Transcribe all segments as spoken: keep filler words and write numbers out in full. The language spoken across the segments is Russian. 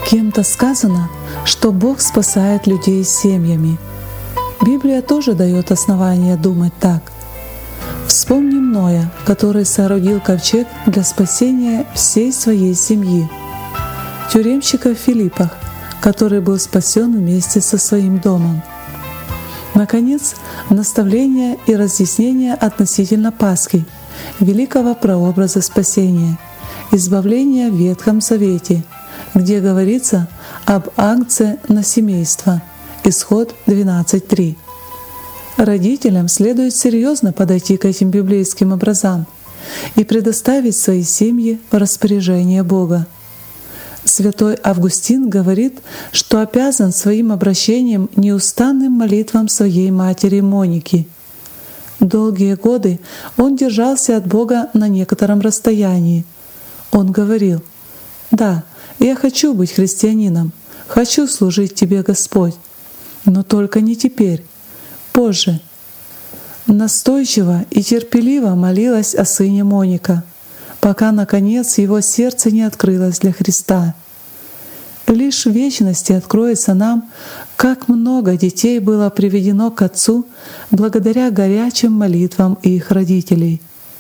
Кем-то сказано, что Бог спасает людей семьями. Библия тоже дает основания думать так. Вспомним Ноя, который соорудил ковчег для спасения всей своей семьи. Тюремщика в Филиппах, который был спасен вместе со своим домом. Наконец, наставление и разъяснение относительно Пасхи, великого прообраза спасения, избавления в Ветхом Завете, где говорится об агнце на семейство. Исход двенадцать три. Родителям следует серьезно подойти к этим библейским образам и предоставить свои семьи в распоряжение Бога. Святой Августин говорит, что обязан своим обращением неустанным молитвам своей матери Моники. Долгие годы он держался от Бога на некотором расстоянии. Он говорил: «Да, я хочу быть христианином, хочу служить Тебе, Господь, но только не теперь, позже». Настойчиво и терпеливо молилась о сыне Моника, пока, наконец, его сердце не открылось для Христа. Лишь в вечности откроется нам, как много детей было приведено к Отцу благодаря горячим молитвам их родителей.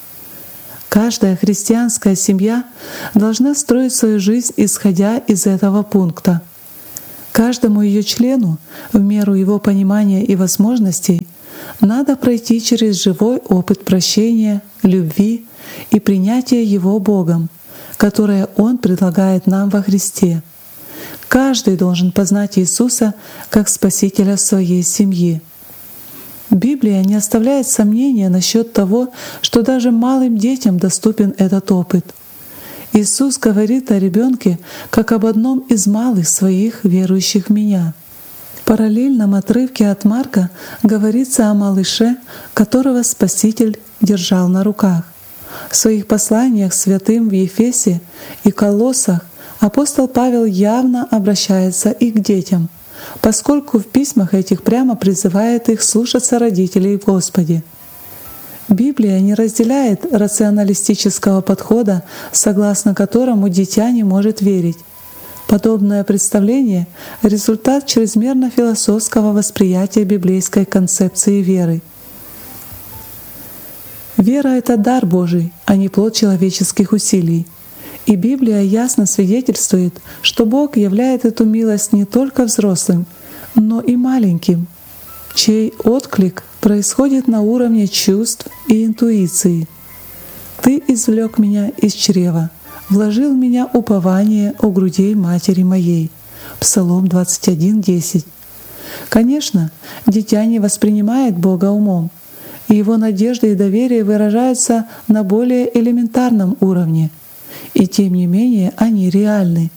Каждая христианская семья должна строить свою жизнь, исходя из этого пункта. Каждому ее члену, в меру его понимания и возможностей, надо пройти через живой опыт прощения, любви и принятия Его Богом, которое Он предлагает нам во Христе. Каждый должен познать Иисуса как Спасителя своей семьи. Библия не оставляет сомнения насчет того, что даже малым детям доступен этот опыт. Иисус говорит о ребенке как об одном из малых своих верующих в Меня. В параллельном отрывке от Марка говорится о малыше, которого Спаситель держал на руках. В своих посланиях святым в Ефесе и Колоссах апостол Павел явно обращается и к детям, поскольку в письмах этих прямо призывает их слушаться родителей в Господе. Библия не разделяет рационалистического подхода, согласно которому дитя не может верить. Подобное представление — результат чрезмерно философского восприятия библейской концепции веры. Вера — это дар Божий, а не плод человеческих усилий. И Библия ясно свидетельствует, что Бог являет эту милость не только взрослым, но и маленьким, чей отклик происходит на уровне чувств и интуиции. «Ты извлек меня из чрева, вложил в меня упование у грудей матери моей». Псалом двадцать один десять. Конечно, дитя не воспринимает Бога умом, и его надежды и доверие выражаются на более элементарном уровне. И тем не менее они реальны.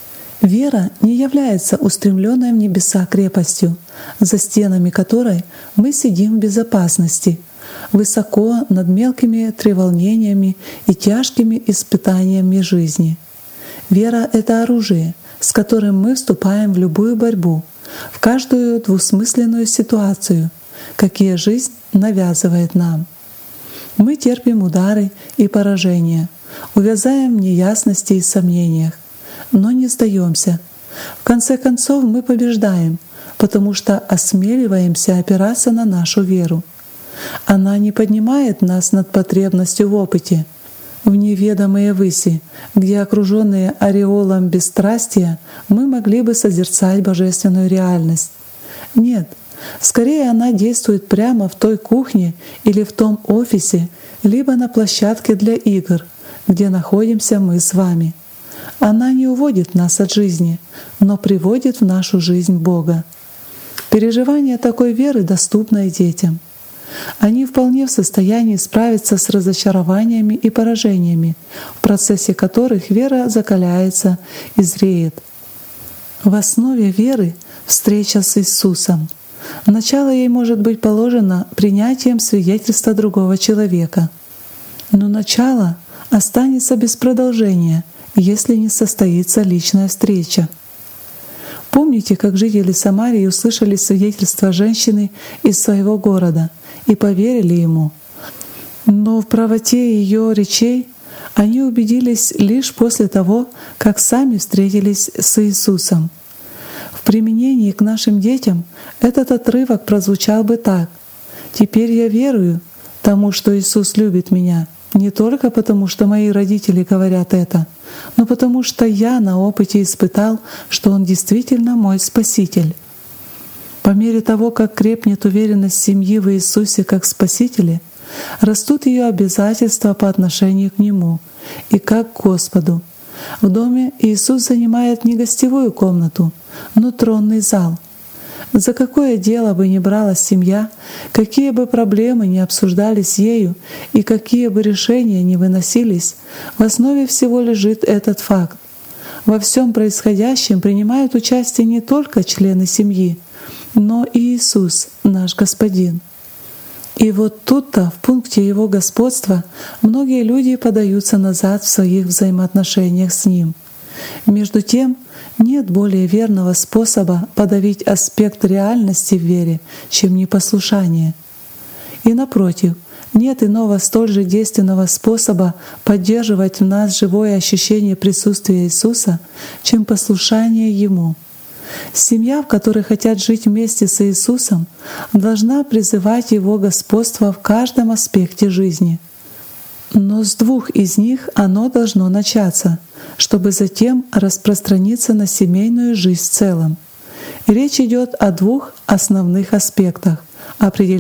Вера не является устремленной в небеса крепостью, за стенами которой мы сидим в безопасности, высоко над мелкими треволнениями и тяжкими испытаниями жизни. Вера — это оружие, с которым мы вступаем в любую борьбу, в каждую двусмысленную ситуацию, какие жизнь навязывает нам. Мы терпим удары и поражения, увязаем в неясности и сомнениях, но не сдаемся. В конце концов мы побеждаем, потому что осмеливаемся опираться на нашу веру. Она не поднимает нас над потребностью в опыте, в неведомые выси, где, окруженные ореолом бесстрастия, мы могли бы созерцать божественную реальность. Нет, скорее она действует прямо в той кухне или в том офисе, либо на площадке для игр, где находимся мы с вами. Она не уводит нас от жизни, но приводит в нашу жизнь Бога. Переживание такой веры доступно и детям. Они вполне в состоянии справиться с разочарованиями и поражениями, в процессе которых вера закаляется и зреет. В основе веры — встреча с Иисусом. Начало ей может быть положено принятием свидетельства другого человека. Но начало останется без продолжения, если не состоится личная встреча. Помните, как жители Самарии услышали свидетельство женщины из своего города и поверили ему. Но в правоте ее речей Они убедились лишь после того, как сами встретились с Иисусом. В применении к нашим детям этот отрывок прозвучал бы так: «Теперь я верую тому, что Иисус любит меня, не только потому, что мои родители говорят это, но потому что я на опыте испытал, что Он действительно мой Спаситель». По мере того, как крепнет уверенность семьи в Иисусе как Спасителе, растут ее обязательства по отношению к Нему и как к Господу. В доме Иисус занимает не гостевую комнату, но тронный зал. За какое дело бы ни бралась семья, какие бы проблемы ни обсуждались ею и какие бы решения ни выносились, в основе всего лежит этот факт. Во всем происходящем принимают участие не только члены семьи, но и Иисус, наш Господин. И вот тут-то, в пункте Его господства, многие люди подаются назад в своих взаимоотношениях с Ним. Между тем, нет более верного способа подавить аспект реальности в вере, чем непослушание. И напротив, нет иного столь же действенного способа поддерживать в нас живое ощущение присутствия Иисуса, чем послушание Ему. Семья, в которой хотят жить вместе с Иисусом, должна призывать Его господство в каждом аспекте жизни. Но с двух из них оно должно начаться, чтобы затем распространиться на семейную жизнь в целом. И речь идет о двух основных аспектах, определяющих